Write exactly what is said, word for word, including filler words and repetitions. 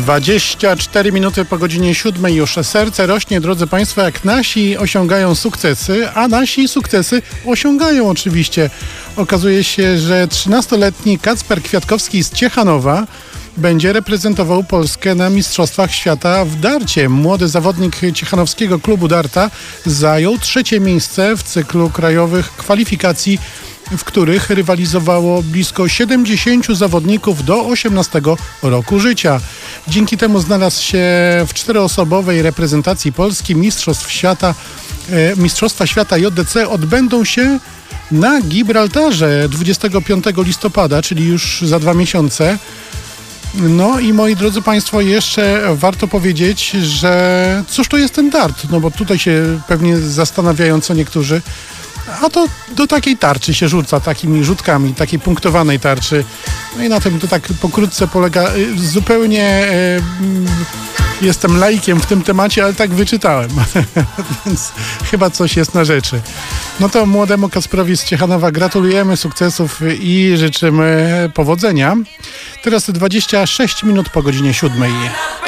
dwadzieścia cztery minuty po godzinie siódmej już. Serce rośnie, drodzy Państwo, jak nasi osiągają sukcesy, a nasi sukcesy osiągają oczywiście. Okazuje się, że trzynastoletni Kacper Kwiatkowski z Ciechanowa będzie reprezentował Polskę na Mistrzostwach Świata w darcie. Młody zawodnik ciechanowskiego klubu darta zajął trzecie miejsce w cyklu krajowych kwalifikacji, w których rywalizowało blisko siedemdziesięciu zawodników do osiemnastego roku życia. Dzięki temu znalazł się w czteroosobowej reprezentacji Polski. Mistrzostw Świata, e, Mistrzostwa Świata J D C odbędą się na Gibraltarze dwudziestego piątego listopada, czyli już za dwa miesiące. No i moi drodzy Państwo, jeszcze warto powiedzieć, że cóż to jest ten dart? No bo tutaj się pewnie zastanawiają co niektórzy. A to do takiej tarczy się rzuca, takimi rzutkami, takiej punktowanej tarczy. No i na tym to tak pokrótce polega. Zupełnie e, jestem laikiem w tym temacie, ale tak wyczytałem. Więc chyba coś jest na rzeczy. No to młodemu Kacprowi z Ciechanowa gratulujemy sukcesów i życzymy powodzenia. Teraz dwadzieścia sześć minut po godzinie siódmej.